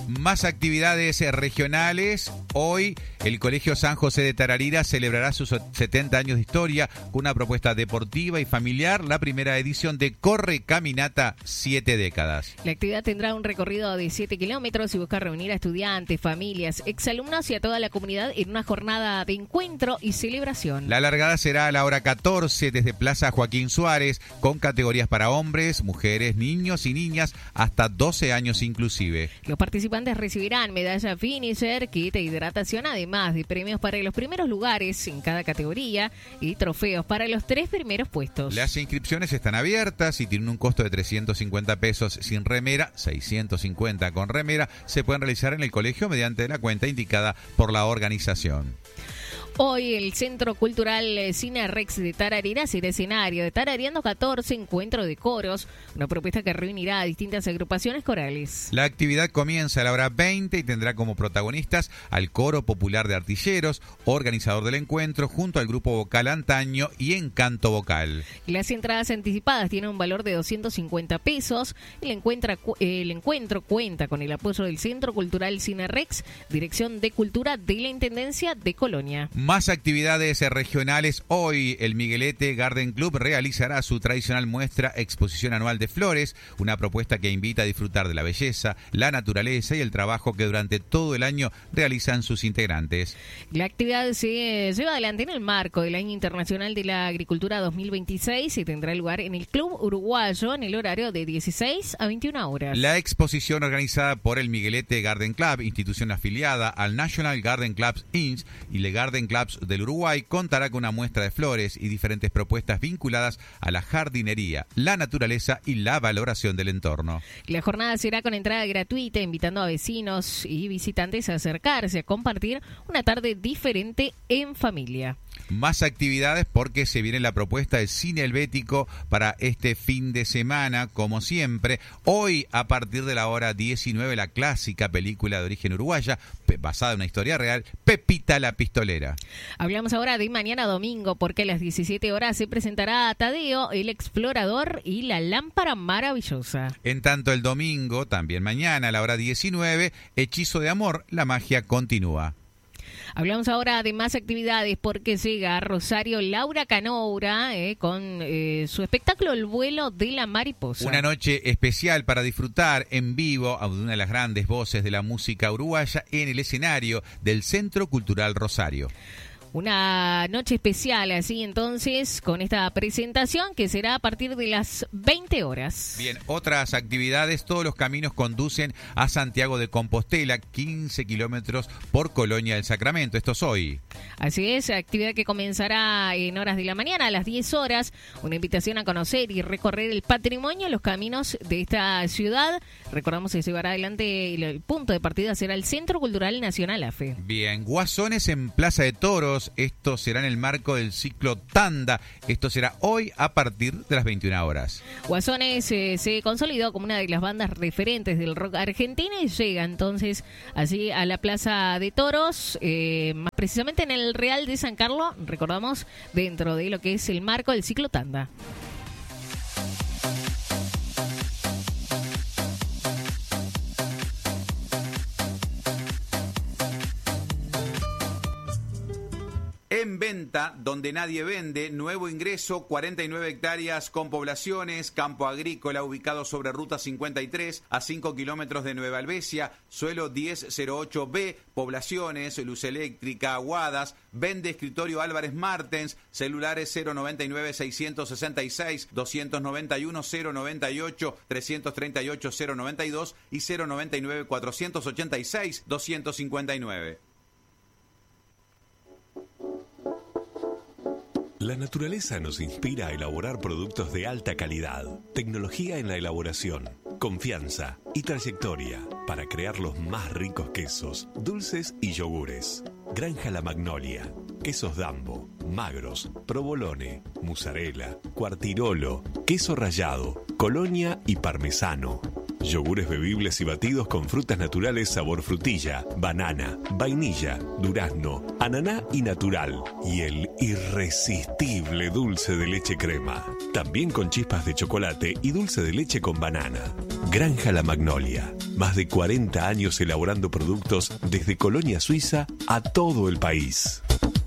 Más actividades regionales. Hoy el Colegio San José de Tararira celebrará sus 70 años de historia con una propuesta deportiva y familiar, la primera edición de Corre Caminata 7 décadas. La actividad tendrá un recorrido de 7 kilómetros y busca reunir a estudiantes, familias, exalumnos y a toda la comunidad en una jornada de encuentro y celebración. La largada será a la hora 14 desde Plaza Joaquín Suárez, con categorías para hombres, mujeres, niños y niñas hasta 12 años inclusive. Los participantes recibirán medalla finisher, kit de hidratación, además de premios para los primeros lugares en cada categoría y trofeos para los 3 primeros puestos. Las inscripciones están abiertas y tienen un costo de 350 pesos sin remera, 650 con remera. Se pueden realizar en el colegio mediante la cuenta indicada por la organización. Hoy el Centro Cultural Cine Rex de Tararira será escenario de Tarareando 14, encuentro de coros, una propuesta que reunirá a distintas agrupaciones corales. La actividad comienza a la hora 20 y tendrá como protagonistas al Coro Popular de Artilleros, organizador del encuentro, junto al grupo vocal Antaño y Encanto Vocal. Las entradas anticipadas tienen un valor de 250 pesos. El encuentro cuenta con el apoyo del Centro Cultural Cine Rex, Dirección de Cultura de la Intendencia de Colonia. Más actividades regionales. Hoy el Miguelete Garden Club realizará su tradicional muestra exposición anual de flores, una propuesta que invita a disfrutar de la belleza, la naturaleza y el trabajo que durante todo el año realizan sus integrantes. La actividad se lleva adelante en el marco del Año Internacional de la Agricultura 2026 y tendrá lugar en el Club Uruguayo en el horario de 16 a 21 horas. La exposición organizada por el Miguelete Garden Club, institución afiliada al National Garden Clubs Inc. y el Garden Clubs del Uruguay, contará con una muestra de flores y diferentes propuestas vinculadas a la jardinería, la naturaleza y la valoración del entorno. La jornada será con entrada gratuita, invitando a vecinos y visitantes a acercarse a compartir una tarde diferente en familia. Más actividades porque se viene la propuesta de cine helvético para este fin de semana, como siempre. Hoy, a partir de la hora 19, la clásica película de origen uruguaya, basada en una historia real, Pepita la Pistolera. Hablamos ahora de mañana domingo, porque a las 17 horas se presentará Tadeo, el explorador y la lámpara maravillosa. En tanto, el domingo, también mañana, a la hora 19, Hechizo de Amor, la magia continúa. Hablamos ahora de más actividades porque llega a Rosario Laura Canoura con su espectáculo El vuelo de la mariposa. Una noche especial para disfrutar en vivo a una de las grandes voces de la música uruguaya en el escenario del Centro Cultural Rosario. Una noche especial, así entonces, con esta presentación que será a partir de las 20 horas. Bien, otras actividades. Todos los caminos conducen a Santiago de Compostela, 15 kilómetros por Colonia del Sacramento. Esto es hoy. Así es, actividad que comenzará en horas de la mañana, a las 10 horas. Una invitación a conocer y recorrer el patrimonio, los caminos de esta ciudad. Recordamos que se llevará adelante, el punto de partida será el Centro Cultural Nacional AFE. Bien, Guasones en Plaza de Toros. Esto será en el marco del ciclo Tanda. Esto será hoy a partir de las 21 horas. Guasones se consolidó como una de las bandas referentes del rock argentino y llega entonces así a la Plaza de Toros, más precisamente en el Real de San Carlos, recordamos, dentro de lo que es el marco del ciclo Tanda. En venta, donde nadie vende, nuevo ingreso, 49 hectáreas con poblaciones, campo agrícola ubicado sobre Ruta 53 a 5 kilómetros de Nueva Albesia, suelo 1008B, poblaciones, luz eléctrica, aguadas, vende escritorio Álvarez Martens, celulares 099-661-098-338-092 y 099-486-259. La naturaleza nos inspira a elaborar productos de alta calidad, tecnología en la elaboración, confianza y trayectoria para crear los más ricos quesos, dulces y yogures. Granja La Magnolia, quesos Dambo, magros, provolone, mozzarella, cuartirolo, queso rallado, colonia y parmesano. Yogures bebibles y batidos con frutas naturales sabor frutilla, banana, vainilla, durazno, ananá y natural. Y el irresistible dulce de leche crema. También con chispas de chocolate y dulce de leche con banana. Granja La Magnolia. Más de 40 años elaborando productos desde Colonia Suiza a todo el país.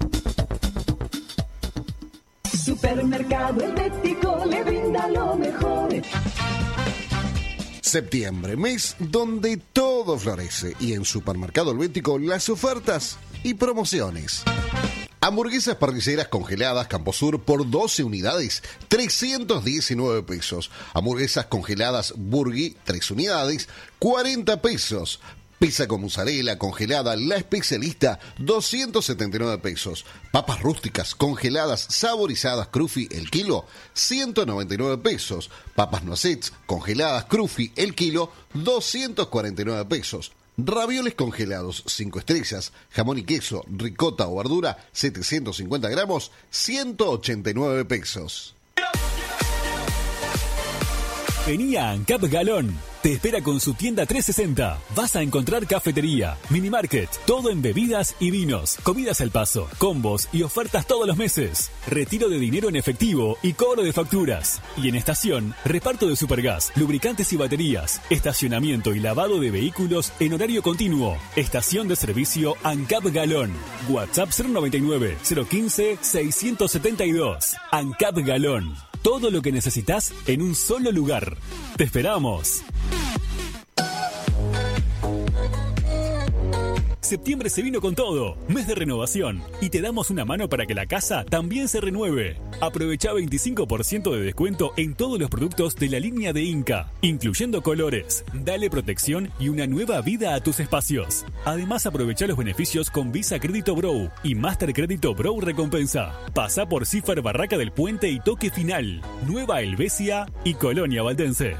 Supermercado Helvético le brinda lo mejor. Septiembre, mes donde todo florece, y en Supermercado Helvético las ofertas y promociones. Hamburguesas parrilleras congeladas Camposur por 12 unidades, 319 pesos. Hamburguesas congeladas Burgui, 3 unidades, 40 pesos. Pizza con mozzarella congelada La Especialista, 279 pesos. Papas rústicas congeladas saborizadas Crufi el kilo, 199 pesos. Papas noisets congeladas Crufi el kilo, 249 pesos. Ravioles congelados 5 estrellas, jamón y queso, ricota o verdura, 750 gramos, 189 pesos. Vení a ANCAP Galón. Te espera con su tienda 360. Vas a encontrar cafetería, mini market, todo en bebidas y vinos, comidas al paso, combos y ofertas todos los meses. Retiro de dinero en efectivo y cobro de facturas. Y en estación, reparto de supergas, lubricantes y baterías, estacionamiento y lavado de vehículos en horario continuo. Estación de servicio ANCAP Galón. WhatsApp 099 015 672. ANCAP Galón. Todo lo que necesitas en un solo lugar. ¡Te esperamos! Septiembre se vino con todo, mes de renovación, y te damos una mano para que la casa también se renueve. Aprovecha 25% de descuento en todos los productos de la línea de Inca, incluyendo colores. Dale protección y una nueva vida a tus espacios. Además, aprovecha los beneficios con Visa Crédito Brow y Master Crédito Brow Recompensa. Pasa por Cífer Barraca del Puente y Toque Final, Nueva Helvecia y Colonia Valdense.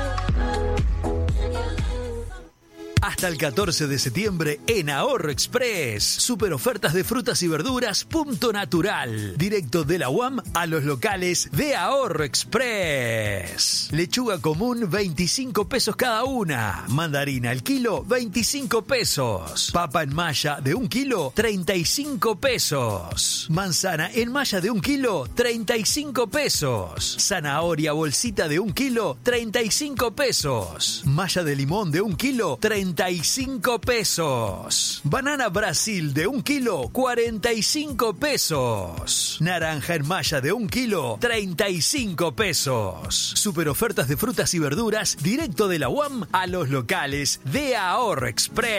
Hasta el 14 de septiembre en Ahorro Express. Super ofertas de frutas y verduras Punto Natural. Directo de la UAM a los locales de Ahorro Express. Lechuga común 25 pesos cada una. Mandarina al kilo 25 pesos. Papa en malla de 1 kilo 35 pesos. Manzana en malla de 1 kilo 35 pesos. Zanahoria bolsita de 1 kilo 35 pesos. Malla de limón de 1 kilo 35 pesos. Banana Brasil de 1 kilo 45 pesos. Naranja en malla de 1 kilo 35 pesos. Super ofertas de frutas y verduras directo de la UAM a los locales de Ahorro Express.